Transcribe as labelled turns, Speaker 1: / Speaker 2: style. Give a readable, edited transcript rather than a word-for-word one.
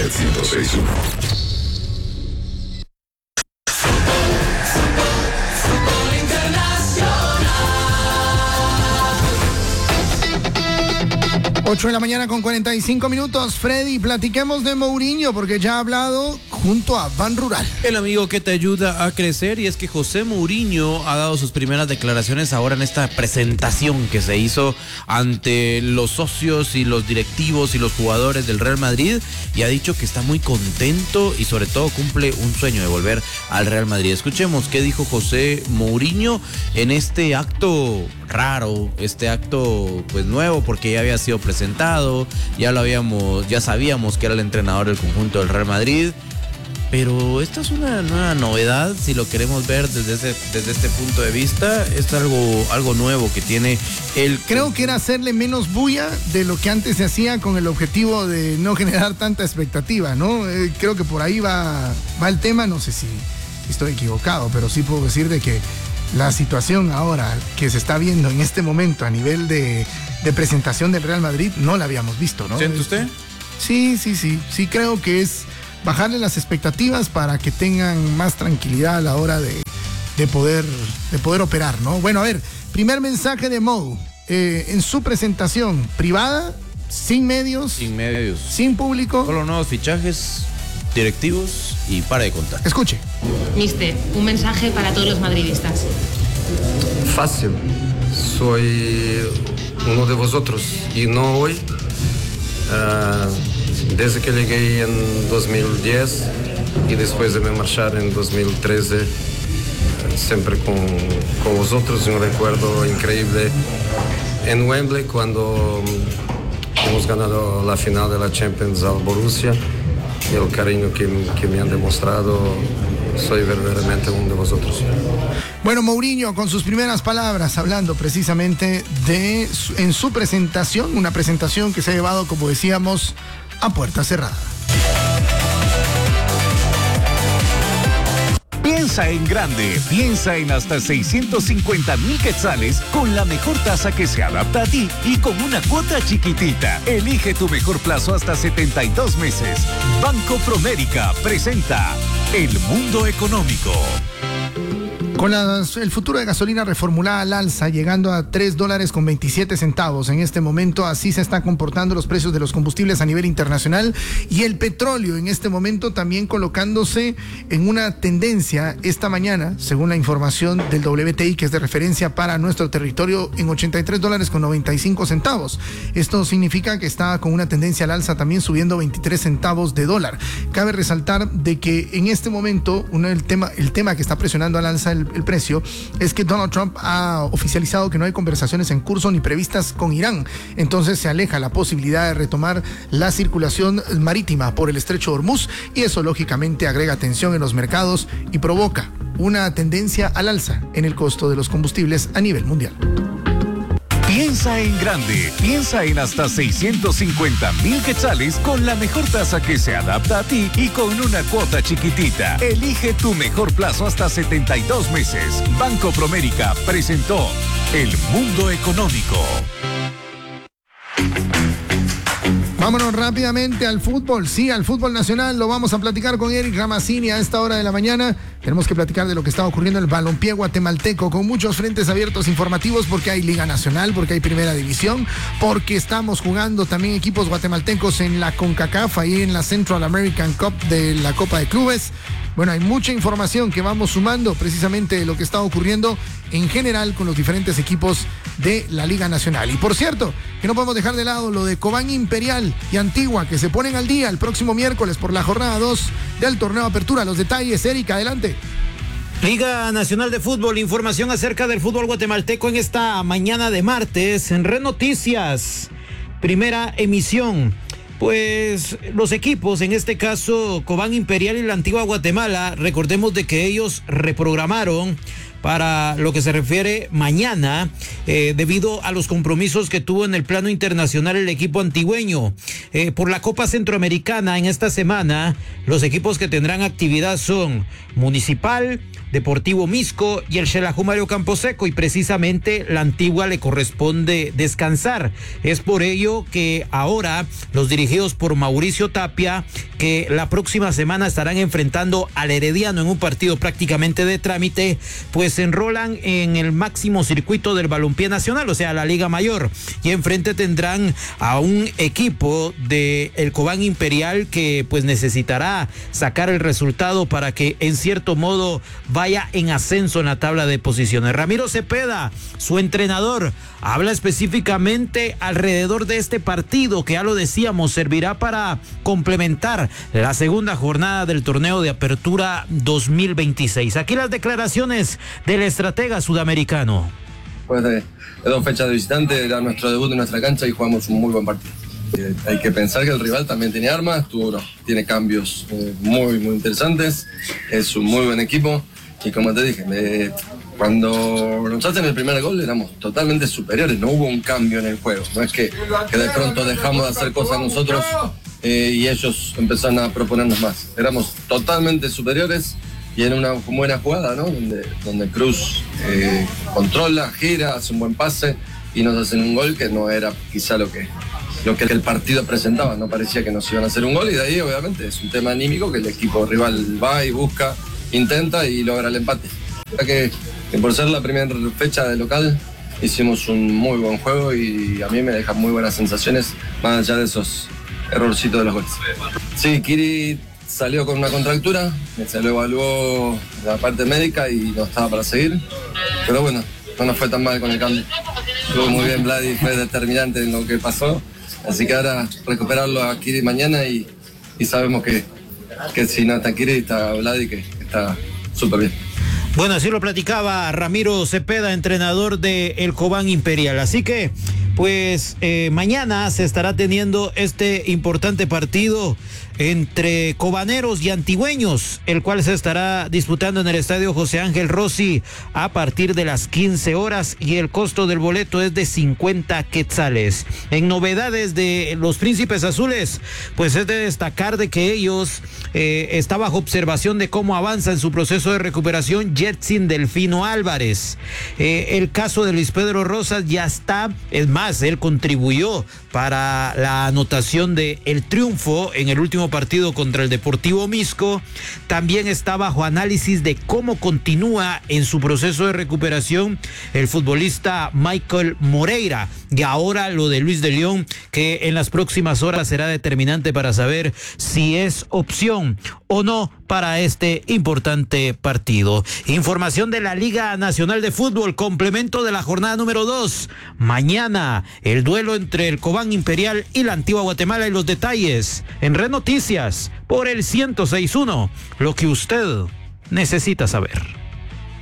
Speaker 1: Red 106.1.
Speaker 2: 8 de la mañana con 45 minutos. Freddy, platiquemos de Mourinho porque ya ha hablado junto a Ban Rural.
Speaker 3: El amigo que te ayuda a crecer, y es que José Mourinho ha dado sus primeras declaraciones ahora en esta presentación que se hizo ante los socios y los directivos y los jugadores del Real Madrid, y ha dicho que está muy contento y sobre todo cumple un sueño de volver al Real Madrid. Escuchemos qué dijo José Mourinho en este acto raro, este acto pues nuevo, porque ya había sido presentado, ya sabíamos que era el entrenador del conjunto del Real Madrid, pero esta es una nueva novedad, si lo queremos ver desde este punto de vista. Es algo nuevo que tiene él.
Speaker 2: Creo que era hacerle menos bulla de lo que antes se hacía, con el objetivo de no generar tanta expectativa, ¿no? Creo que por ahí va el tema. No sé si estoy equivocado, pero sí puedo decir de que la situación ahora que se está viendo en este momento a nivel de presentación del Real Madrid no la habíamos visto, ¿no?
Speaker 3: ¿Siente usted?
Speaker 2: Sí, creo que es bajarle las expectativas para que tengan más tranquilidad a la hora de poder operar, ¿no? Bueno, a ver, primer mensaje de Mou en su presentación privada, sin medios, sin público.
Speaker 3: Solo nuevos fichajes, directivos y para de contar.
Speaker 2: Escuche.
Speaker 4: Mister, un mensaje para todos los madridistas.
Speaker 5: Fácil. Soy uno de vosotros y no hoy. Desde que llegué en 2010 y después de me marchar en 2013, siempre con vosotros. Un recuerdo increíble en Wembley cuando hemos ganado la final de la Champions al Borussia, y el cariño que me han demostrado. Soy verdaderamente uno de vosotros.
Speaker 2: Bueno, Mourinho con sus primeras palabras, hablando precisamente en su presentación, una presentación que se ha llevado, como decíamos, a puerta cerrada.
Speaker 6: Piensa en grande, piensa en hasta 650,000 quetzales con la mejor tasa que se adapta a ti y con una cuota chiquitita. Elige tu mejor plazo hasta 72 meses. Banco Promérica presenta El Mundo Económico.
Speaker 2: Con el futuro de gasolina reformulada al alza, llegando a $3.27 en este momento, así se están comportando los precios de los combustibles a nivel internacional, y el petróleo en este momento también colocándose en una tendencia esta mañana, según la información del WTI, que es de referencia para nuestro territorio, en $83.95. Esto significa que está con una tendencia al alza, también subiendo 23 centavos de dólar. Cabe resaltar de que en este momento el tema que está presionando al alza el precio es que Donald Trump ha oficializado que no hay conversaciones en curso ni previstas con Irán. Entonces se aleja la posibilidad de retomar la circulación marítima por el estrecho de Hormuz, y eso lógicamente agrega tensión en los mercados y provoca una tendencia al alza en el costo de los combustibles a nivel mundial.
Speaker 6: Piensa en grande, piensa en hasta 650,000 quetzales con la mejor tasa que se adapta a ti y con una cuota chiquitita. Elige tu mejor plazo hasta 72 meses. Banco Promérica presentó El Mundo Económico.
Speaker 2: Vámonos rápidamente al fútbol. Sí, al fútbol nacional. Lo vamos a platicar con Eric Ramazzini a esta hora de la mañana. Tenemos que platicar de lo que está ocurriendo en el balompié guatemalteco, con muchos frentes abiertos informativos, porque hay Liga Nacional, porque hay Primera División, porque estamos jugando también equipos guatemaltecos en la CONCACAF, ahí en la Central American Cup de la Copa de Clubes. Bueno, hay mucha información que vamos sumando precisamente de lo que está ocurriendo en general con los diferentes equipos de la Liga Nacional. Y por cierto, que no podemos dejar de lado lo de Cobán Imperial y Antigua, que se ponen al día el próximo miércoles por la jornada 2 del torneo Apertura. Los detalles, Erika, adelante.
Speaker 7: Liga Nacional de Fútbol, información acerca del fútbol guatemalteco en esta mañana de martes en Red Noticias, primera emisión. Pues los equipos, en este caso Cobán Imperial y la Antigua Guatemala, recordemos de que ellos reprogramaron para lo que se refiere mañana, debido a los compromisos que tuvo en el plano internacional el equipo antigüeño. Por la Copa Centroamericana en esta semana, los equipos que tendrán actividad son Municipal, Deportivo Misco y el Xelajú Mario Camposeco, y precisamente la Antigua le corresponde descansar. Es por ello que ahora los dirigidos por Mauricio Tapia, que la próxima semana estarán enfrentando al Herediano en un partido prácticamente de trámite, pues se enrolan en el máximo circuito del balompié nacional, o sea, la Liga Mayor, y enfrente tendrán a un equipo de el Cobán Imperial que pues necesitará sacar el resultado para que en cierto modo vaya en ascenso en la tabla de posiciones. Ramiro Cepeda, su entrenador, habla específicamente alrededor de este partido que, ya lo decíamos, servirá para complementar la segunda jornada del torneo de apertura 2026. Aquí las declaraciones del estratega sudamericano.
Speaker 1: Después de 2 fechas de visitante, era nuestro debut en nuestra cancha y jugamos un muy buen partido. Hay que pensar que el rival también tiene armas, tiene cambios muy interesantes, es un muy buen equipo y como te dije, cuando nos hacen el primer gol éramos totalmente superiores, no hubo un cambio en el juego, no es que de pronto dejamos de hacer cosas nosotros y ellos empezaron a proponernos más, éramos totalmente superiores y en una buena jugada, ¿no? donde Cruz controla, gira, hace un buen pase y nos hacen un gol que no era quizá lo que el partido presentaba, no parecía que nos iban a hacer un gol y de ahí obviamente es un tema anímico que el equipo rival va y busca, intenta y logra el empate. Que por ser la primera fecha de local hicimos un muy buen juego y a mí me deja muy buenas sensaciones más allá de esos errorcitos de los goles. Sí, Kiri salió con una contractura, se lo evaluó la parte médica y no estaba para seguir, pero bueno, no nos fue tan mal con el cambio. Estuvo muy bien Vladi, fue determinante en lo que pasó. Así que ahora recuperarlo a Kiri mañana y sabemos que si no está Kiri, está Vladi, que está súper bien.
Speaker 7: Bueno, así lo platicaba Ramiro Cepeda, entrenador de el Cobán Imperial. Así que, pues, mañana se estará teniendo este importante partido entre cobaneros y antigüeños, el cual se estará disputando en el estadio José Ángel Rossi a partir de las 15 horas y el costo del boleto es de 50 quetzales. En novedades de los Príncipes Azules, pues es de destacar de que ellos está bajo observación de cómo avanza en su proceso de recuperación Jetsin Delfino Álvarez. El caso de Luis Pedro Rosas ya está, es más, él contribuyó para la anotación de el triunfo en el último partido contra el Deportivo Misco. También está bajo análisis de cómo continúa en su proceso de recuperación el futbolista Michael Moreira. Y ahora lo de Luis de León, que en las próximas horas será determinante para saber si es opción o no para este importante partido. Información de la Liga Nacional de Fútbol, complemento de la jornada número 2. Mañana el duelo entre el Cobán Imperial y la Antigua Guatemala y los detalles en Red Noticias por el 106.1, lo que usted necesita saber.